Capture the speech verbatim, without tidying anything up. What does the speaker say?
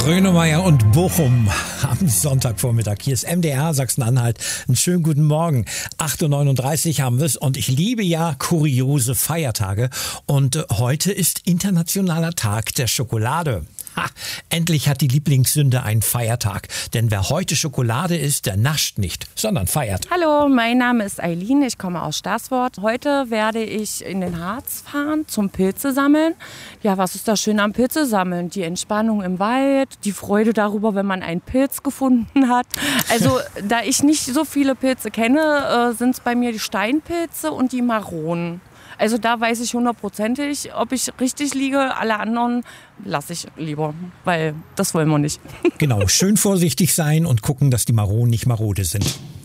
Grönemeyer und Bochum am Sonntagvormittag. Hier ist M D R Sachsen-Anhalt. Einen schönen guten Morgen. acht Uhr neununddreißig haben wir es und ich liebe ja kuriose Feiertage. Und heute ist Internationaler Tag der Schokolade. Ha, endlich hat die Lieblingssünde einen Feiertag. Denn wer heute Schokolade isst, der nascht nicht, sondern feiert. Hallo, mein Name ist Eileen, ich komme aus Staßwort. Heute werde ich in den Harz fahren zum Pilze sammeln. Ja, was ist da schön am Pilze sammeln? Die Entspannung im Wald, die Freude darüber, wenn man einen Pilz gefunden hat. Also, da ich nicht so viele Pilze kenne, äh, sind es bei mir die Steinpilze und die Maronen. Also da weiß ich hundertprozentig, ob ich richtig liege. Alle anderen lasse ich lieber, weil das wollen wir nicht. Genau, schön vorsichtig sein und gucken, dass die Maronen nicht marode sind.